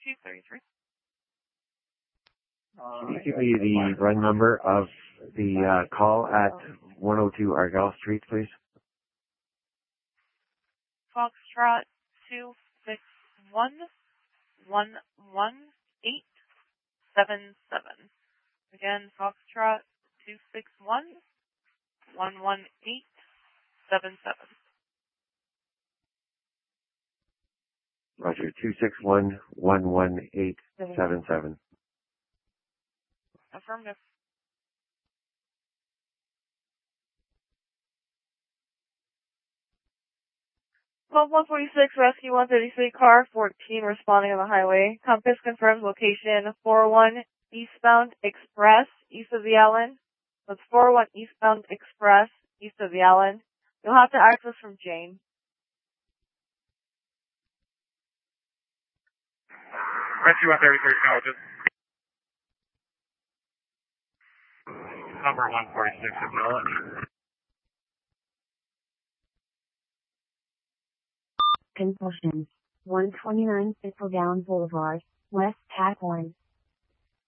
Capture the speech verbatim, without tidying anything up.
two thirty-three. Can you give me the run number of the uh, call at one oh two Argyle Street, please? Foxtrot two six one one one eight seven seven. Again, Foxtrot two six one one one eight seven seven. Roger, two six one one one eight seven seven. Affirmative. twelve one forty-six, Rescue one thirty-three, car fourteen responding on the highway. Compass confirms location four oh one eastbound express, east of the Allen. That's four oh one eastbound express, east of the Allen. You'll have to access from Jane. Rescue one thirty-three, acknowledges. Number one forty-six, acknowledge. Compulsions. one twenty-nine Thistledown Boulevard, West Tack one.